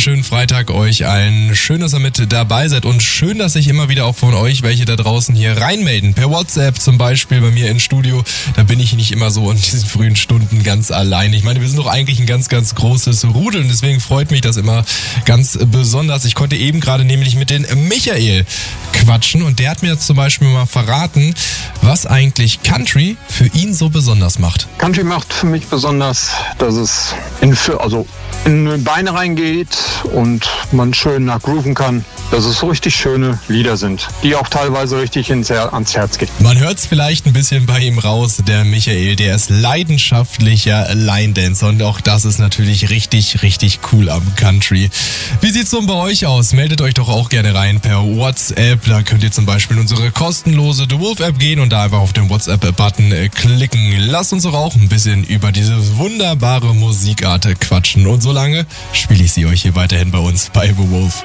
wunderschönen Freitag euch allen. Schön, dass ihr mit dabei seid und schön, dass sich immer wieder auch von euch welche da draußen hier reinmelden. Per WhatsApp zum Beispiel bei mir ins Studio. Da bin ich nicht immer so in diesen frühen Stunden ganz allein. Ich meine, wir sind doch eigentlich ein ganz, ganz großes Rudel und deswegen freut mich das immer ganz besonders. Ich konnte eben gerade nämlich mit den Michael quatschen und der hat mir zum Beispiel mal verraten, was eigentlich Country für ihn so besonders macht. Country macht für mich besonders, dass es in die Beine reingeht und man schön nachgrooven kann, dass es so richtig schöne Lieder sind, die auch teilweise richtig ans Herz gehen. Man hört es vielleicht ein bisschen bei ihm raus, der Michael, der ist leidenschaftlicher Line-Dancer und auch das ist natürlich richtig, richtig cool am Country. Wie sieht's so bei euch aus? Meldet euch doch auch gerne rein per WhatsApp, da könnt ihr zum Beispiel in unsere kostenlose The Wolf App gehen und da einfach auf den WhatsApp-Button klicken. Lasst uns doch auch ein bisschen über diese wunderbare Musikart quatschen und solange spiele ich sie euch hier weiterhin bei uns bei The Wolf.